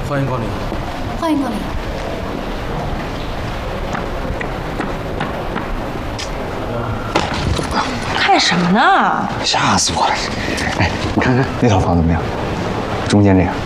欢迎光临。 欢迎光临。 看什么呢？ 吓死我了！哎，你看看那套房怎么样？中间这个。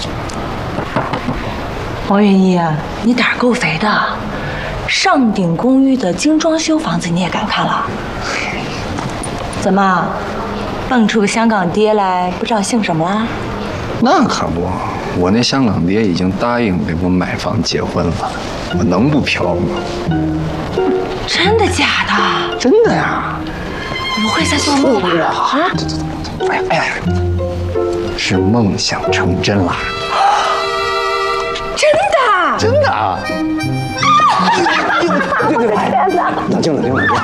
王元一，你胆儿够肥的，上鼎公寓的精装修房子你也敢看了？怎么，蹦出个香港爹来，不知道姓什么了？ 那可不，我那香港爹已经答应给我买房结婚了，我能不嫖吗？ 真的假的？ 真的呀！ 不会在做梦吧？ 啊！哎呀哎呀，是梦想成真了。 真的？ 真的啊！对，冷静。真的？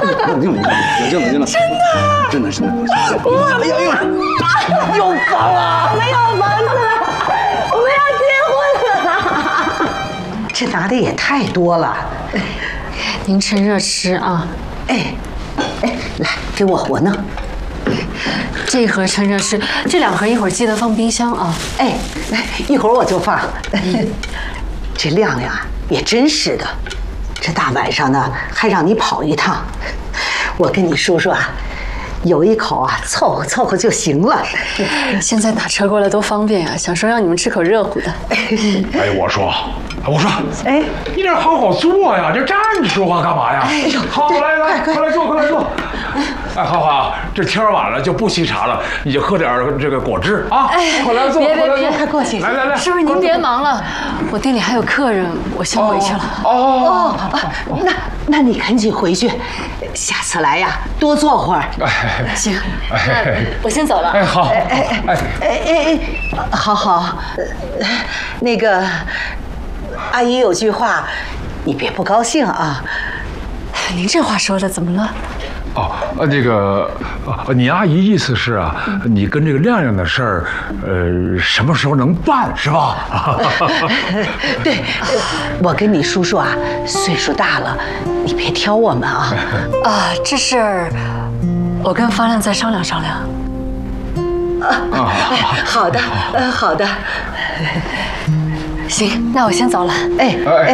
真的。哎呀！ 有房了！没有房子了，我们要结婚了！ 这拿的也太多了。 您趁热吃啊！ 哎，来给我弄。 这一盒趁热吃，这2盒一会儿记得放冰箱啊！ 哎，来一会儿我就放。这亮亮啊，也真是的，这大晚上的还让你跑一趟。我跟你说说啊，有一口啊，凑合就行了。 现在打车过来多方便呀！想说让你们吃口热乎的。 哎，我说， 哎， 你这好好坐呀，这站着说话干嘛呀？ 哎呦， 好，来，快来坐。哎，浩浩，这天晚了就不沏茶了，你就喝点这个果汁啊！ 哎， 快来坐， 别， 快过去。 来， 师傅您别忙了，我店里还有客人，我先回去了。 哦，那你赶紧回去，下次来呀多坐会儿。 行，那我先走了。 哎，好， 好，那个阿姨有句话，你别不高兴啊。 您这话说的怎么了？ 这个，你阿姨意思是啊，你跟这个亮亮的事儿，什么时候能办是吧？ 对，我跟你叔叔啊，岁数大了，你别挑我们啊。 这事儿我跟发亮再商量商量。 好的。 行，那我先走了。 哎。